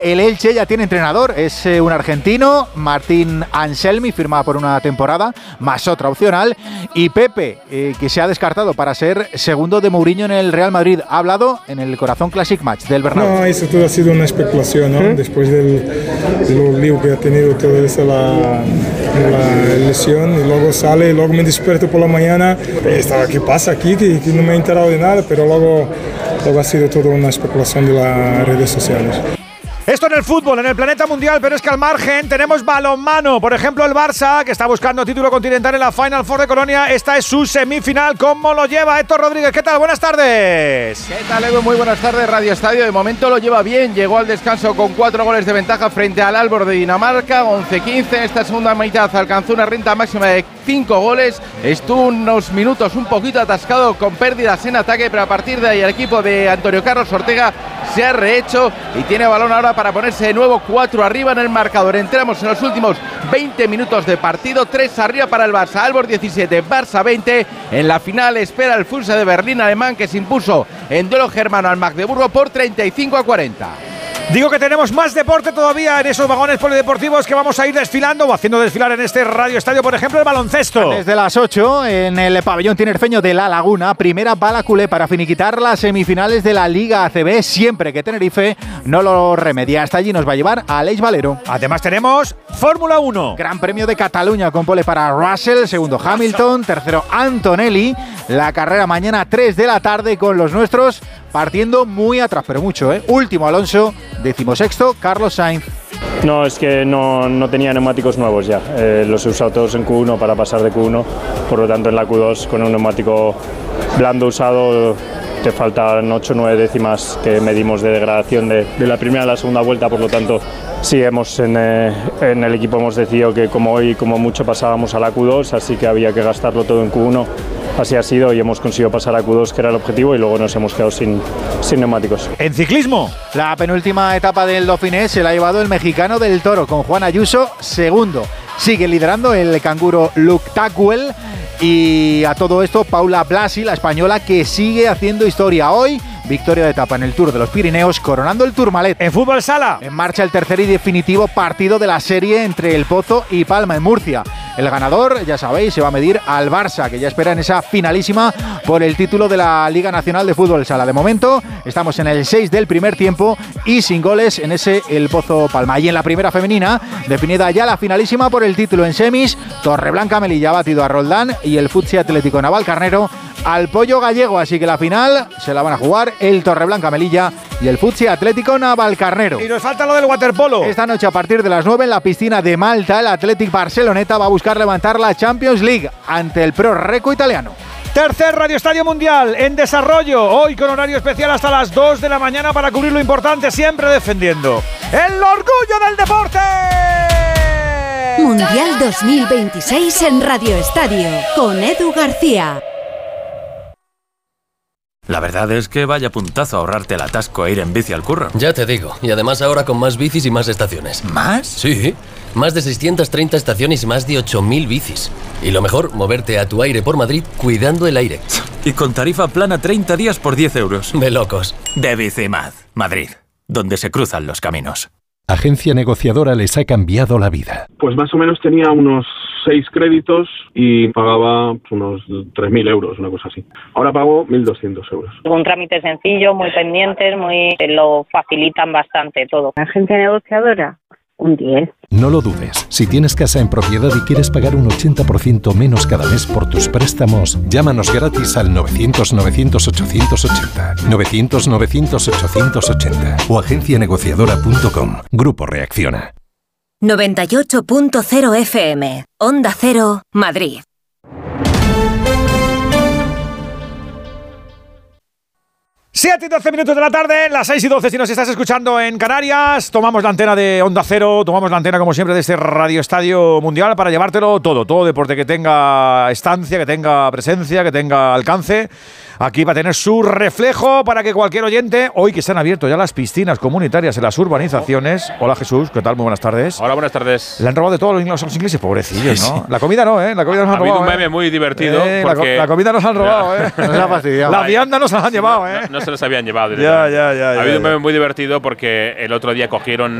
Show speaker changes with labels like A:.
A: El Elche ya tiene entrenador, es un argentino, Martín Anselmi, firma por una temporada, más otra opcional, y Pepe, que se ha descartado para ser segundo de Mourinho en el Real Madrid. Ha hablado en el Corazón Classic Match del Bernabéu.
B: No, eso todo ha sido una especulación, ¿no? Después del lío que ha tenido toda esa la lesión, y luego sale, y luego me despierto por la mañana, ¿qué pasa aquí? Que no me he enterado de nada, pero luego ha sido toda una especulación de las redes sociales.
C: Esto en el fútbol, en el planeta mundial, pero es que al margen tenemos balonmano. Por ejemplo, el Barça, que está buscando título continental en la Final Four de Colonia. Esta es su semifinal. ¿Cómo lo lleva Héctor Rodríguez? ¿Qué tal? Buenas tardes.
D: ¿Qué tal, Edu? Muy buenas tardes, Radio Estadio. De momento lo lleva bien. Llegó al descanso con 4 goles de ventaja frente al Aalborg de Dinamarca. 11-15. En esta segunda mitad alcanzó una renta máxima de 5 goles. Estuvo unos minutos un poquito atascado con pérdidas en ataque, pero a partir de ahí el equipo de Antonio Carlos Ortega se ha rehecho y tiene balón ahora para ponerse de nuevo 4 arriba en el marcador. Entramos en los últimos 20 minutos de partido, 3 arriba para el Barça, Aalborg 17, Barça 20. En la final espera el Führerschein de Berlín alemán, que se impuso en duelo germano al Magdeburgo por 35-40.
C: Digo que tenemos más deporte todavía en esos vagones polideportivos que vamos a ir desfilando o haciendo desfilar en este Radio Estadio. Por ejemplo, el baloncesto.
A: Desde las 8 en el pabellón tinerfeño de La Laguna, primera bala culé para finiquitar las semifinales de la Liga ACB, siempre que Tenerife no lo remedia. Hasta allí nos va a llevar Aleix Valero.
C: Además tenemos Fórmula 1.
A: Gran Premio de Cataluña con pole para Russell, segundo Hamilton, tercero Antonelli. La carrera mañana 3 de la tarde con los nuestros partiendo muy atrás, pero mucho, ¿eh? Último Alonso, 16º Carlos Sainz.
E: No, es que no tenía neumáticos nuevos ya. Los he usado todos en Q1 para pasar de Q1, por lo tanto en la Q2 con un neumático blando usado te faltan 8 o 9 décimas que medimos de degradación de la primera a la segunda vuelta, por lo tanto sí, en el equipo hemos decidido que como hoy como mucho pasábamos a la Q2, así que había que gastarlo todo en Q1. Así ha sido y hemos conseguido pasar a Q2, que era el objetivo, y luego nos hemos quedado sin neumáticos.
C: En ciclismo,
A: la penúltima etapa del Dauphiné se la ha llevado el mexicano del Toro, con Juan Ayuso segundo. Sigue liderando el canguro Luke Tackwell. Y a todo esto, Paula Blasi, la española, que sigue haciendo historia hoy. Victoria de etapa en el Tour de los Pirineos, coronando el Tourmalet.
C: En fútbol sala,
A: en marcha el tercer y definitivo partido de la serie entre El Pozo y Palma en Murcia. El ganador, ya sabéis, se va a medir al Barça, que ya espera en esa finalísima por el título de la Liga Nacional de Fútbol Sala. De momento, estamos en el 6 del primer tiempo y sin goles en ese El Pozo Palma. Y en la primera femenina, definida ya la finalísima por el título en semis, Torreblanca Melilla ha batido a Roldán y el Futsi Atlético Navalcarnero al Pollo Gallego, así que la final se la van a jugar el Torreblanca Melilla y el Futsi Atlético Navalcarnero.
C: Y nos falta lo del waterpolo.
A: Esta noche a partir de las 9 en la piscina de Malta, el Athletic Barceloneta va a buscar levantar la Champions League ante el Pro Reco italiano.
C: Tercer Radio Estadio Mundial en desarrollo, hoy con horario especial hasta las 2 de la mañana para cubrir lo importante, siempre defendiendo el orgullo del deporte.
F: Mundial 2026 en Radio Estadio con Edu García.
G: La verdad es que vaya puntazo ahorrarte el atasco e ir en bici al curro.
H: Ya te digo, y además ahora con más bicis y más estaciones.
G: ¿Más?
H: Sí, más de 630 estaciones y más de 8.000 bicis. Y lo mejor, moverte a tu aire por Madrid cuidando el aire.
G: Y con tarifa plana 30 días por 10 euros.
H: De locos.
G: De Bicimad, Madrid, donde se cruzan los caminos.
I: Agencia negociadora les ha cambiado la vida.
J: Pues más o menos tenía unos 6 créditos y pagaba unos 3.000 euros, una cosa así. Ahora pago 1.200 euros.
K: Un trámite sencillo, muy pendientes, lo facilitan bastante todo.
L: Agencia negociadora, un 10.
I: No lo dudes. Si tienes casa en propiedad y quieres pagar un 80% menos cada mes por tus préstamos, llámanos gratis al 900-900-880, 900-900-880 o agencianegociadora.com. Grupo Reacciona.
F: 98.0 FM, Onda Cero, Madrid.
C: Siete y 12 minutos de la tarde, las 6 y 12 si nos estás escuchando en Canarias. Tomamos la antena de Onda Cero, tomamos la antena como siempre de este Radio Estadio Mundial para llevártelo todo deporte que tenga estancia, que tenga presencia, que tenga alcance. Aquí va a tener su reflejo para que cualquier oyente, hoy que se han abierto ya las piscinas comunitarias en las urbanizaciones. Hola Jesús, ¿qué tal? Muy buenas tardes.
M: Hola, buenas tardes.
C: Le han robado de todo a los ingleses, pobrecillos, ¿no? Sí. La comida no, ¿eh? La comida nos han robado.
M: Ha habido un meme muy divertido.
C: Porque la comida nos han robado, ¿eh?
A: Nos ha fastidiado.
C: La vianda nos han llevado, ¿eh?
M: No se se los habían llevado.
C: Ya.
M: Ha habido un meme muy divertido porque el otro día cogieron